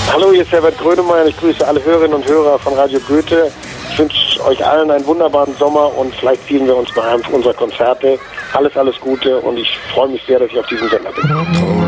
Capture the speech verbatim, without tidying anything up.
Hallo, hier ist Herbert Grönemeyer. Ich grüße alle Hörerinnen und Hörer von Radio Goethe. Ich wünsche euch allen einen wunderbaren Sommer und vielleicht sehen wir uns bei einem unserer Konzerte. Alles, alles Gute und ich freue mich sehr, dass ich auf diesem Sender bin.